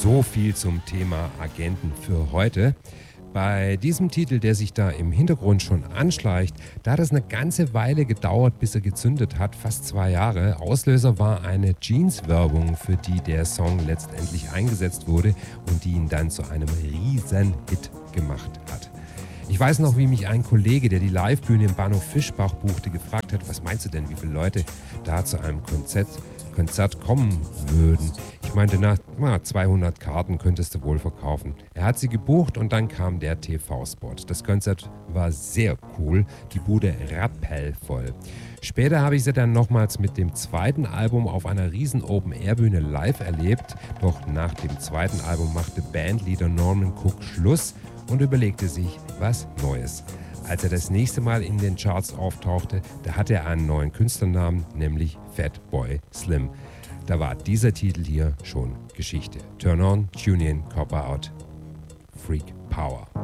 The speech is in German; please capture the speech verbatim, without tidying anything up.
So viel zum Thema Agenten für heute. Bei diesem Titel, der sich da im Hintergrund schon anschleicht, da hat es eine ganze Weile gedauert, bis er gezündet hat, fast zwei Jahre. Auslöser war eine Jeans-Werbung, für die der Song letztendlich eingesetzt wurde und die ihn dann zu einem riesen Hit gemacht hat. Ich weiß noch, wie mich ein Kollege, der die Livebühne im Bahnhof Fischbach buchte, gefragt hat, was meinst du denn, wie viele Leute da zu einem Konzert, Konzert kommen würden? Ich meinte, na, na, zweihundert Karten könntest du wohl verkaufen. Er hat sie gebucht und dann kam der T V-Spot. Das Konzert war sehr cool, die Bude rappellvoll. Später habe ich sie dann nochmals mit dem zweiten Album auf einer riesen Open-Air-Bühne live erlebt. Doch nach dem zweiten Album machte Bandleader Norman Cook Schluss und überlegte sich was Neues. Als er das nächste Mal in den Charts auftauchte, da hatte er einen neuen Künstlernamen, nämlich Fatboy Slim. Da war dieser Titel hier schon Geschichte. Turn on, tune in, copper out, freak power.